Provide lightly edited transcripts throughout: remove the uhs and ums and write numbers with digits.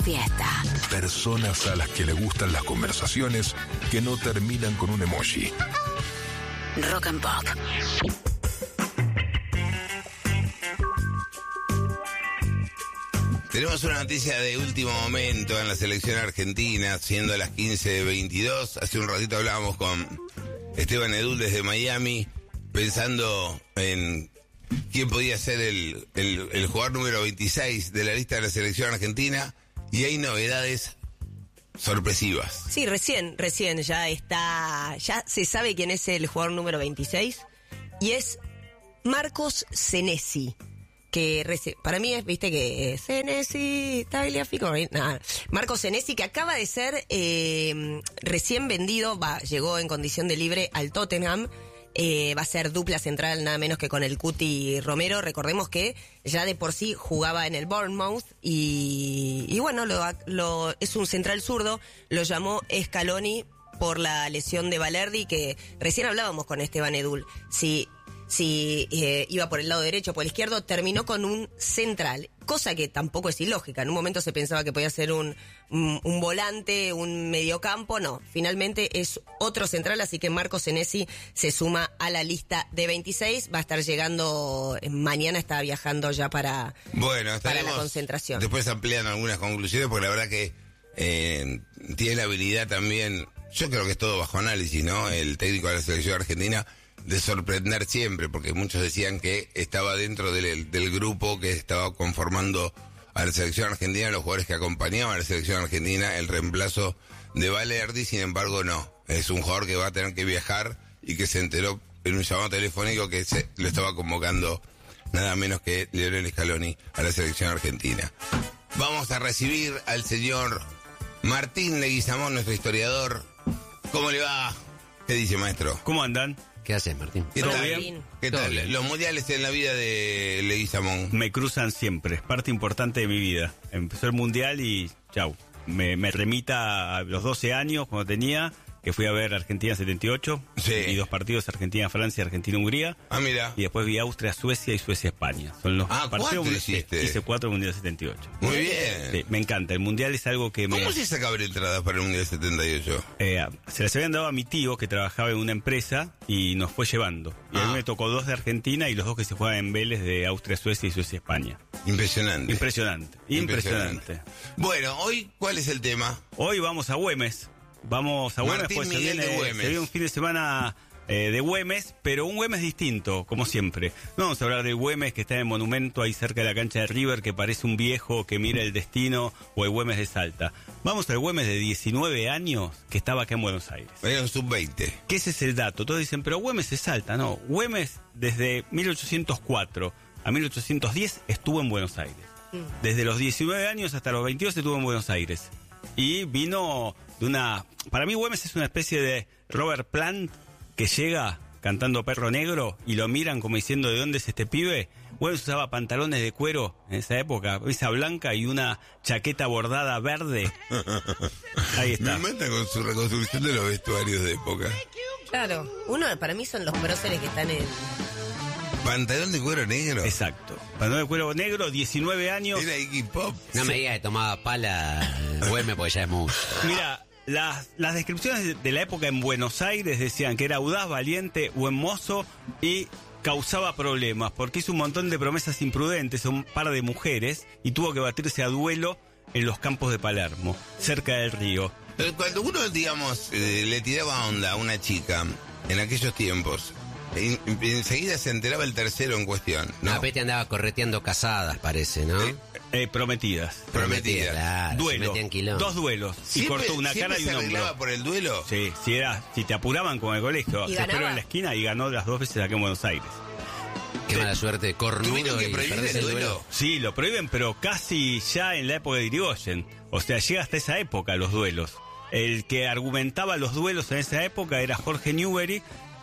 fiesta. Personas a las que le gustan las conversaciones que no terminan con un emoji. Rock and Pop. Tenemos una noticia de último momento en la selección argentina, siendo las 15:22. Hace un ratito hablábamos con Esteban Edul desde Miami, pensando en quién podía ser el jugador número 26 de la lista de la selección argentina, y hay novedades sorpresivas. Sí, recién ya se sabe quién es el jugador número 26, y es Marcos Senesi, que para mí es, viste que Senesi, Tagliafico, Marcos Senesi, que acaba de ser recién vendido, llegó en condición de libre al Tottenham. Va a ser dupla central nada menos que con el Cuti Romero. Recordemos que ya de por sí jugaba en el Bournemouth y bueno, es un central zurdo. Lo llamó Scaloni por la lesión de Balerdi, que recién hablábamos con Esteban Edul. Si iba por el lado derecho o por el izquierdo, terminó con un central, cosa que tampoco es ilógica. En un momento se pensaba que podía ser un volante, un mediocampo. No, finalmente es otro central, así que Marcos Senesi se suma a la lista de 26. Va a estar llegando mañana, está viajando ya para la concentración. Después amplían algunas conclusiones, porque la verdad que tiene la habilidad también, yo creo que es todo bajo análisis, ¿no? El técnico de la selección argentina, de sorprender siempre, porque muchos decían que estaba dentro del grupo que estaba conformando a la selección argentina, los jugadores que acompañaban a la selección argentina, el reemplazo de Balerdi. Sin embargo, no, es un jugador que va a tener que viajar y que se enteró en un llamado telefónico que lo estaba convocando nada menos que Lionel Scaloni a la selección argentina. Vamos a recibir al señor Martín Leguizamón, nuestro historiador. ¿Cómo le va? ¿Qué dice, maestro? ¿Cómo andan? ¿Qué haces, Martín? ¿Qué tal? ¿Qué tal? Los mundiales en la vida de Leguizamón. Me cruzan siempre, es parte importante de mi vida. Empezó el mundial y chau. Me remita a los 12 años, cuando tenía, que fui a ver Argentina 78, sí, y 2 partidos, Argentina-Francia, Argentina-Hungría. Ah, mira. Y después vi Austria-Suecia y Suecia-España. Son los partidos. Hice 4 mundiales 78. Muy bien. Sí, me encanta. El mundial es algo que ¿Cómo se sacaban entradas para el mundial 78? Se las habían dado a mi tío, que trabajaba en una empresa, y nos fue llevando. Y a mí me tocó 2 de Argentina y los 2 que se juegan en Vélez, de Austria-Suecia y Suecia-España. Impresionante. Bueno, hoy, ¿cuál es el tema? Hoy vamos a Güemes. Martín pues Miguel de Güemes. Se viene un fin de semana de Güemes, pero un Güemes distinto, como siempre. No vamos a hablar del Güemes que está en el Monumento, ahí cerca de la cancha de River, que parece un viejo que mira el destino, o el Güemes de Salta. Vamos al Güemes de 19 años, que estaba acá en Buenos Aires. Era un sub-20. Que ese es el dato. Todos dicen, pero Güemes es Salta. No, Güemes desde 1804 a 1810 estuvo en Buenos Aires. Desde los 19 años hasta los 22 estuvo en Buenos Aires. Y vino de una... Para mí Güemes es una especie de Robert Plant que llega cantando Perro Negro y lo miran como diciendo, ¿de dónde es este pibe? Güemes usaba pantalones de cuero en esa época, camisa blanca y una chaqueta bordada verde. Ahí está. Me mata con su reconstrucción de los vestuarios de época. Claro, uno para mí son los próceres que están en... ¿Pantalón de cuero negro? Exacto. Pantalón de cuero negro, 19 años. Era Iggy Pop. No me digas que tomaba pala Güemes porque ya es mucho. Mira, las descripciones de la época en Buenos Aires decían que era audaz, valiente, buen mozo y causaba problemas porque hizo un montón de promesas imprudentes a un par de mujeres y tuvo que batirse a duelo en los campos de Palermo, cerca del río. Pero cuando uno, digamos, le tiraba onda a una chica en aquellos tiempos, enseguida se enteraba el tercero en cuestión, ¿no? Apete andaba correteando casadas, parece, ¿no? Prometidas. Claro, Duelo. 2 duelos. Y cortó una cara y un hombro. ¿Se arreglaba por el duelo? Sí, si te apuraban con el colegio, se esperó en la esquina y ganó las 2 veces aquí en Buenos Aires. Qué mala suerte, cornudo. ¿Tuvieron que y prohibir el duelo? Sí, lo prohíben, pero casi ya en la época de Irigoyen. O sea, llega hasta esa época los duelos. El que argumentaba los duelos en esa época era Jorge Newbery,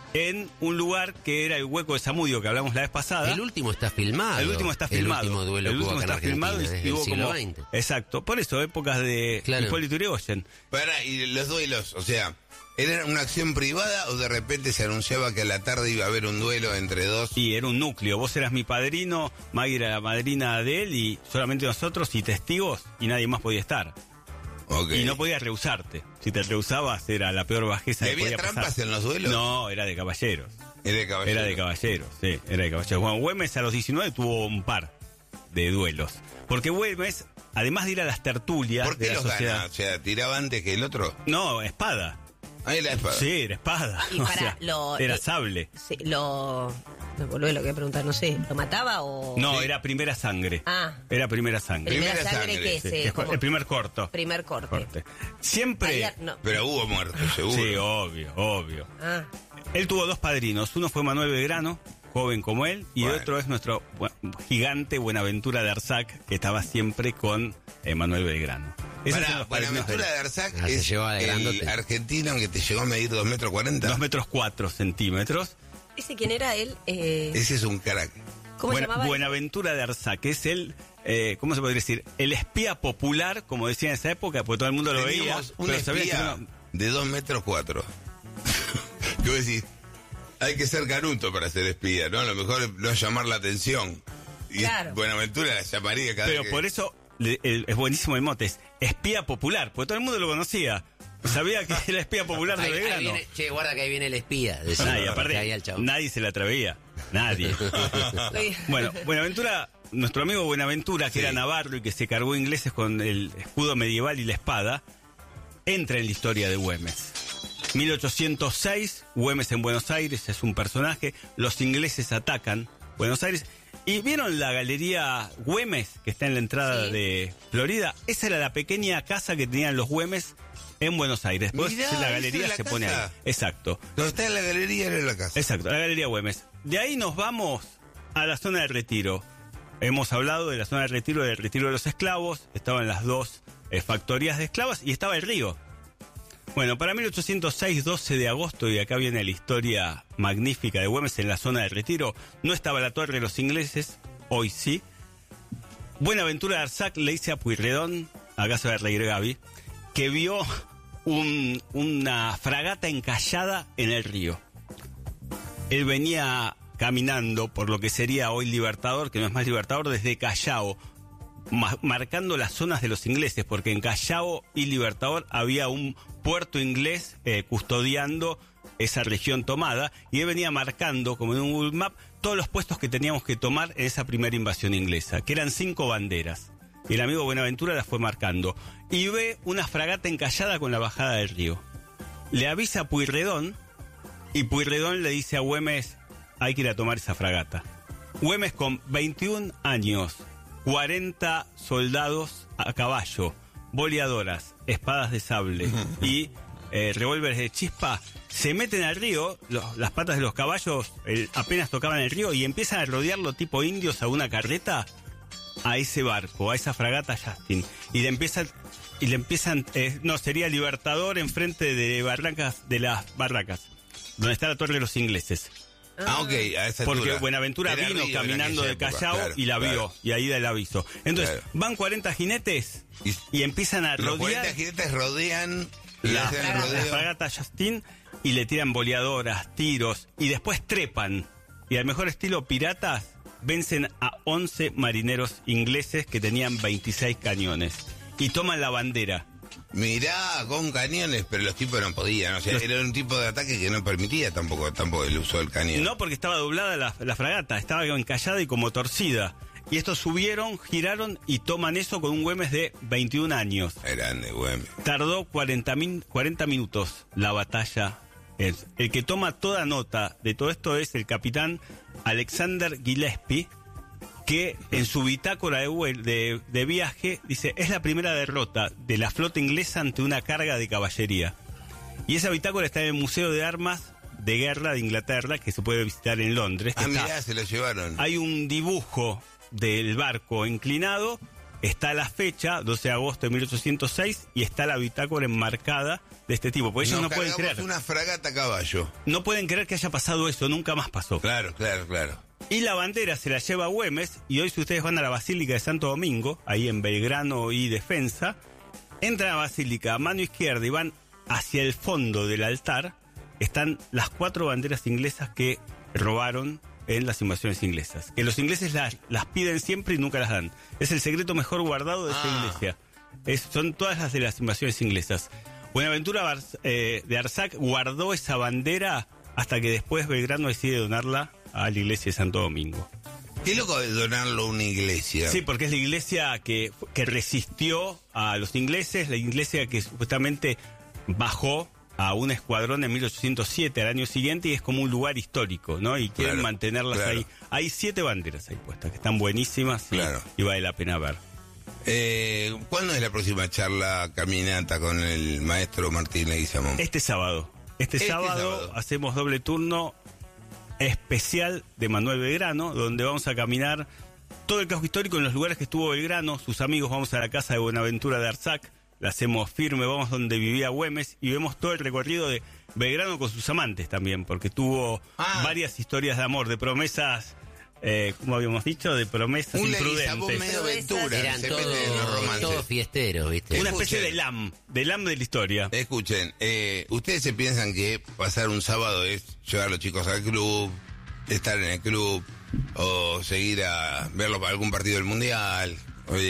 en un lugar que era el Hueco de Zamudio, que hablamos la vez pasada. El último está filmado. El último está filmado. El último duelo que hubo acá en Argentina, y del hubo siglo como... XX. Exacto, por eso, épocas de Hipólito Yrigoyen. Y los duelos, o sea, ¿era una acción privada o de repente se anunciaba que a la tarde iba a haber un duelo entre dos? Y era un núcleo, vos eras mi padrino, Maggie era la madrina de él y solamente nosotros y testigos y nadie más podía estar. Okay. Y no podías rehusarte. Si te rehusabas era la peor bajeza que podía pasar. ¿Había trampas en los duelos? No, era de caballeros. Era de caballeros. Era de caballeros, sí, era de caballeros. Bueno, Güemes a los 19 tuvo un par de duelos. Porque Güemes, además de ir a las tertulias ¿Por qué de la los sociedad... gana? O sea, ¿tiraba antes que el otro? No, espada. Ahí la espada. Sí, era espada. Y para, era sable. Sí, me volví lo que voy a preguntar, no sé, ¿lo mataba o...? No, era primera sangre. Ah. Era primera sangre. Primera Primera sangre sangre, que Sí, es... que es como el primer corto. primer corte. Siempre... Ayer, no. Pero hubo muertos, seguro. Sí, obvio. Ah, Él tuvo dos padrinos. Uno fue Manuel Belgrano, joven como él, y Bueno. otro es nuestro gigante Buenaventura de Arzac, que estaba siempre con Manuel Belgrano. Esos son los padrinos Buenaventura de él. de Arzac Ah, se es llevaba de el grandote. argentino que te llegó a medir 2,40 metros. 2 metros 4 centímetros. ¿ese quién era él? Ese es un crack. ¿Cómo se llamaba? Buenaventura de Arzac, que es el, ¿cómo se podría decir? El espía popular, como decía en esa época, porque todo el mundo lo veía. Teníamos un Pero sabía que espía no- de 2,4 metros. ¿Qué vos decís? Hay que ser canuto para ser espía, ¿no? A lo mejor no llamar la atención. Y Claro. Buenaventura la llamaría cada Pero vez que... por eso es buenísimo el mote, es espía popular, porque todo el mundo lo conocía. Sabía que era espía popular de Ahí Belgrano. viene, che, guarda que ahí viene el espía. Decía, Nadie, aparte, que ahí al chavo. nadie se le atrevía. Nadie. Bueno, Buenaventura, nuestro amigo Buenaventura, que Sí. era navarro y que se cargó ingleses con el escudo medieval y la espada, entra en la historia de Güemes. 1806, Güemes en Buenos Aires es un personaje, los ingleses atacan Buenos Aires. ¿Y vieron la galería Güemes, que está en la entrada Sí. de Florida? Esa era la pequeña casa que tenían los Güemes en Buenos Aires. Después Mirá, la ¿esa galería es la se pone casa? ahí. Exacto. Donde está en la galería era la casa. Exacto, la Galería Güemes. De ahí nos vamos a la zona de retiro. Hemos hablado de la zona de retiro, del retiro de los esclavos. Estaban las dos factorías de esclavas y estaba el río. Bueno, para 1806, 12 de agosto, y acá viene la historia magnífica de Güemes en la zona de retiro, no estaba la torre de los ingleses, hoy sí. Buenaventura de Arzac le dice a Pueyrredón, a caso de Rey Gaby, que vio una fragata encallada en el río. Él venía caminando por lo que sería hoy Libertador, que no es más Libertador, desde Callao, marcando las zonas de los ingleses, porque en Callao y Libertador había un puerto inglés custodiando esa región tomada, y él venía marcando, como en un Google Map, todos los puestos que teníamos que tomar en esa primera invasión inglesa, que eran 5 banderas. Y el amigo Buenaventura las fue marcando. Y ve una fragata encallada con la bajada del río. Le avisa a Pueyrredón, y Pueyrredón le dice a Güemes, hay que ir a tomar esa fragata. Güemes con 21 años, 40 soldados a caballo, boleadoras, espadas de sable y revólveres de chispa, se meten al río, las patas de los caballos apenas tocaban el río y empiezan a rodearlo tipo indios a una carreta, a ese barco, a esa fragata Justin, y le empiezan, sería Libertador enfrente de las barracas, donde está la torre de los ingleses. Ok, a esa Porque altura. Buenaventura Era vino Río en caminando aquella de época, Callao claro, y la vio, claro. y ahí da el aviso. Entonces, Claro. van 40 jinetes y empiezan a Los 40 rodear jinetes rodean y la hacen el rodeo. fragata Justin y le tiran boleadoras, tiros, y después trepan. Y al mejor estilo piratas, vencen a 11 marineros ingleses que tenían 26 cañones. Y toman la bandera. Mirá, con cañones, pero los tipos no podían. O sea, era un tipo de ataque que no permitía tampoco el uso del cañón. No, porque estaba doblada la fragata, estaba encallada y como torcida. Y estos subieron, giraron y toman eso con un Güemes de 21 años. Grande, güey. Tardó 40 minutos la batalla. El que toma toda nota de todo esto es el capitán Alexander Gillespie, que en su bitácora de viaje dice, es la primera derrota de la flota inglesa ante una carga de caballería. Y esa bitácora está en el Museo de Armas de Guerra de Inglaterra, que se puede visitar en Londres. Ah, mirá, se lo llevaron. Hay un dibujo del barco inclinado está la fecha, 12 de agosto de 1806, y está la bitácora enmarcada de este tipo. Porque ellos no pueden creer. Una fragata a caballo. No pueden creer que haya pasado eso, nunca más pasó. Claro. Y la bandera se la lleva Güemes, y hoy si ustedes van a la Basílica de Santo Domingo, ahí en Belgrano y Defensa, entran a la Basílica a mano izquierda y van hacia el fondo del altar, están las 4 banderas inglesas que robaron en las invasiones inglesas. Que los ingleses las piden siempre y nunca las dan. Es el secreto mejor guardado de esta iglesia. Son todas las de las invasiones inglesas. Buenaventura de Arzac guardó esa bandera hasta que después Belgrano decide donarla a la iglesia de Santo Domingo. Qué loco de donarlo a una iglesia. Sí, porque es la iglesia que resistió a los ingleses, la iglesia que supuestamente bajó a un escuadrón en 1807, al año siguiente, y es como un lugar histórico, ¿no? Y quieren mantenerlas ahí. Hay 7 banderas ahí puestas, que están buenísimas y vale la pena ver. ¿Cuándo es la próxima charla, caminata con el maestro Martín Leguizamón? Este sábado. Este sábado hacemos doble turno especial de Manuel Belgrano, donde vamos a caminar todo el casco histórico en los lugares que estuvo Belgrano, sus amigos. Vamos a la casa de Buenaventura de Arzac, la hacemos firme, vamos donde vivía Güemes y vemos todo el recorrido de Belgrano con sus amantes también, porque tuvo varias historias de amor, de promesas, como habíamos dicho, de promesas imprudentes. Medio aventura, eran todos fiesteros, ¿viste? Una especie de LAM de la historia. Escuchen, ustedes se piensan que pasar un sábado es llevar a los chicos al club, estar en el club, o seguir a verlo para algún partido del mundial,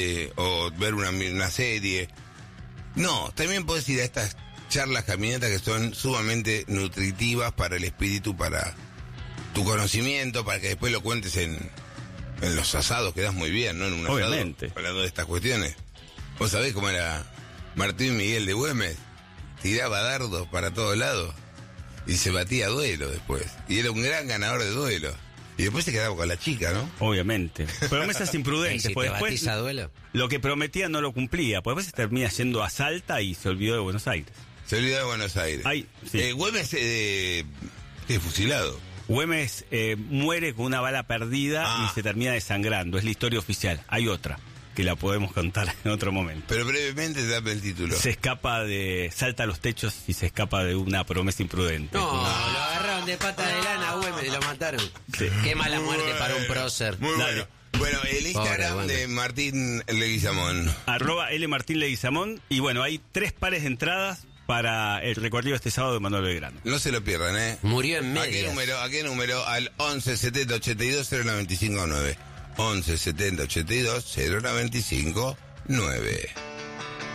o ver una serie. No, también podés ir a estas charlas caminatas que son sumamente nutritivas para el espíritu, para tu conocimiento, para que después lo cuentes en los asados, quedás muy bien, ¿no? En un asado, hablando de estas cuestiones. ¿Vos sabés cómo era Martín Miguel de Güemes? Tiraba dardos para todos lados y se batía a duelo después. Y era un gran ganador de duelo. Y después se quedaba con la chica, ¿no? Obviamente. Promesas imprudentes. ¿Y si pues te después batís a duelo? Lo que prometía no lo cumplía. Pues después se termina yendo a Salta y se olvidó de Buenos Aires. Se olvidó de Buenos Aires. Güemes fusilado. Güemes muere con una bala perdida y se termina desangrando. Es la historia oficial. Hay otra que la podemos contar en otro momento. Pero brevemente dame el título. Salta a los techos y se escapa de una promesa imprudente. No, lo agarraron de pata de lana a Güemes y lo mataron. Sí. Qué mala muerte para un prócer. Muy bueno. Bueno, el Instagram de Martín Leguizamón. @LMartinLeguizamón. Y bueno, hay 3 pares de entradas para el recorrido este sábado de Manuel Belgrano. No se lo pierdan, ¿eh? Murió en medias. ¿A qué número? Al 11 70 82 0959. 11 70 82 0959.